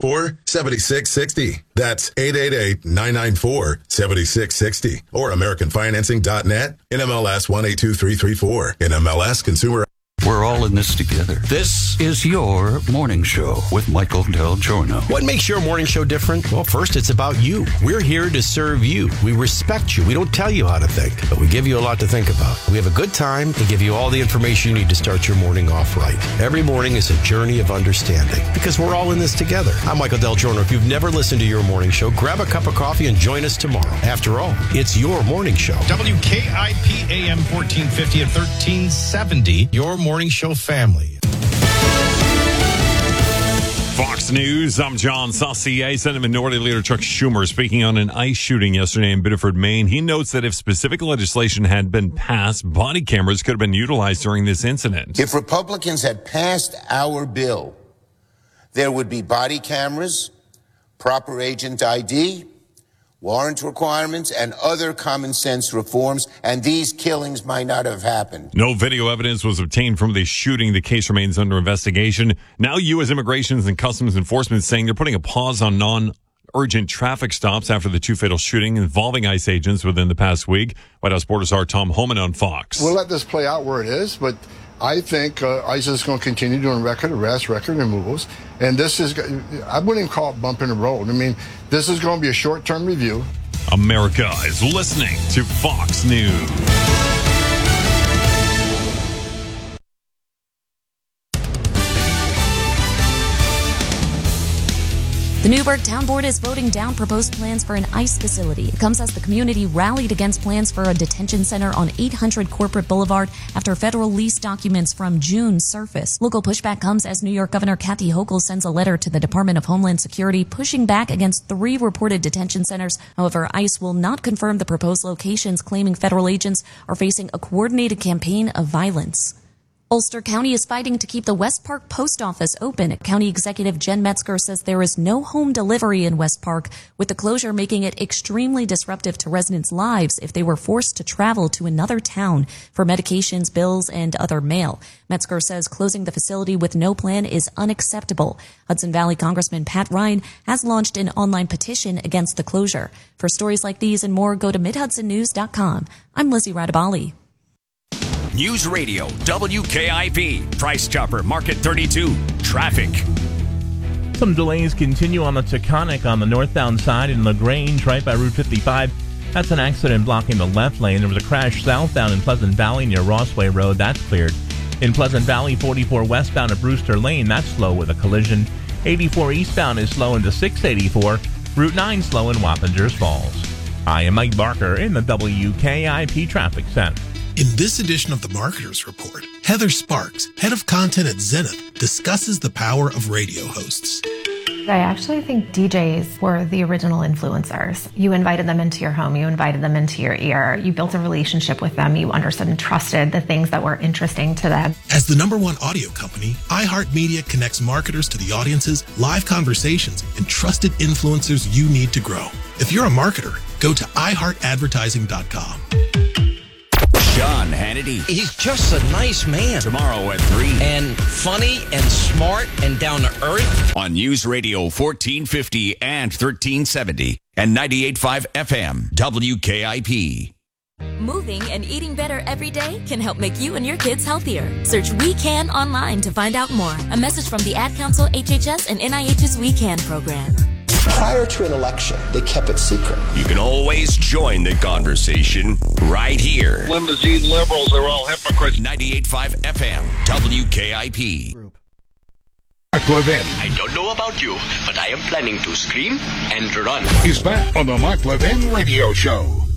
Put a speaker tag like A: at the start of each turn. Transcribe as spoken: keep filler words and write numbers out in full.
A: four, seven six six zero. That's eight eight eight, nine nine four, seven six six zero. Or American Financing dot net. N M L S one eight two three three four. N M L S Consumer.
B: We're all in this together. This is your morning show with Michael Del Giorno.
C: What makes your morning show different? Well, first, it's about you. We're here to serve you. We respect you. We don't tell you how to think, but we give you a lot to think about. We have a good time and give you all the information you need to start your morning off right. Every morning is a journey of understanding because we're all in this together. I'm Michael Del Giorno. If you've never listened to your morning show, grab a cup of coffee and join us tomorrow. After all, it's your morning show.
D: W K I P A M fourteen fifty and thirteen seventy. Your morning show family.
E: Fox News, I'm John Saucier. Senate Minority Leader Chuck Schumer speaking on an ICE shooting yesterday in Biddeford, Maine. He notes that if specific legislation had been passed, body cameras could have been utilized during this incident.
F: If Republicans had passed our bill, there would be body cameras, proper agent I D, warrant requirements, and other common sense reforms, and these killings might not have happened.
E: No video evidence was obtained from the shooting. The case remains under investigation. Now U S Immigration and Customs Enforcement saying they're putting a pause on non-urgent traffic stops after the two fatal shootings involving ICE agents within the past week. White House Border Czar Tom Homan on Fox.
G: We'll let this play out where it is, but I think uh, ICE is going to continue doing record arrests, record removals, and this is, I wouldn't even call it bumping the road. I mean, this is going to be a short-term review.
E: America is listening to Fox News.
H: The Newburgh Town Board is voting down proposed plans for an ICE facility. It comes as the community rallied against plans for a detention center on eight hundred Corporate Boulevard after federal lease documents from June surfaced. Local pushback comes as New York Governor Kathy Hochul sends a letter to the Department of Homeland Security pushing back against three reported detention centers. However, ICE will not confirm the proposed locations, claiming federal agents are facing a coordinated campaign of violence. Ulster County is fighting to keep the West Park Post Office open. County Executive Jen Metzger says there is no home delivery in West Park, with the closure making it extremely disruptive to residents' lives if they were forced to travel to another town for medications, bills, and other mail. Metzger says closing the facility with no plan is unacceptable. Hudson Valley Congressman Pat Ryan has launched an online petition against the closure. For stories like these and more, go to mid hudson news dot com. I'm Lizzie Radabali.
I: News Radio, W K I P, Price Chopper, Market thirty-two, traffic.
J: Some delays continue on the Taconic on the northbound side in LaGrange, right by Route fifty-five. That's an accident blocking the left lane. There was a crash southbound in Pleasant Valley near Rossway Road. That's cleared. In Pleasant Valley, forty-four westbound at Brewster Lane. That's slow with a collision. eighty-four eastbound is slow into six eighty-four. Route nine slow in Wappingers Falls. I am Mike Barker in the W K I P Traffic Center.
K: In this edition of the Marketers Report, Heather Sparks, head of content at Zenith, discusses the power of radio hosts.
L: I actually think D Js were the original influencers. You invited them into your home, you invited them into your ear, you built a relationship with them, you understood and trusted the things that were interesting to them.
K: As the number one audio company, iHeartMedia connects marketers to the audiences, live conversations, and trusted influencers you need to grow. If you're a marketer, go to i heart advertising dot com.
I: Sean Hannity.
M: He's just a nice man.
I: Tomorrow at three.
M: And funny and smart and down to earth.
I: On News Radio fourteen fifty and thirteen seventy and ninety-eight point five F M, W K I P.
H: Moving and eating better every day can help make you and your kids healthier. Search We Can online to find out more. A message from the Ad Council, H H S, and N I H's We Can program.
N: Prior to an election, they kept it secret.
I: You can always join the conversation right here.
O: Limousine liberals are all hypocrites.
I: ninety-eight point five F M, W K I P.
P: Mark Levin.
Q: I don't know about you, but I am planning to scream and run.
P: He's back on the Mark Levin Radio Show.